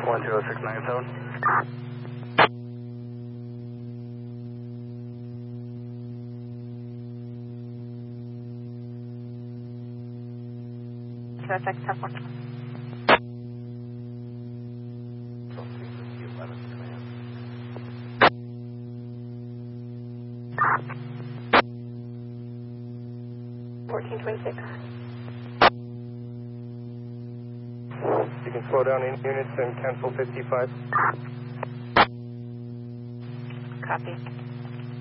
120697. Perfect, tough one. You can slow down in units and cancel 55. Copy.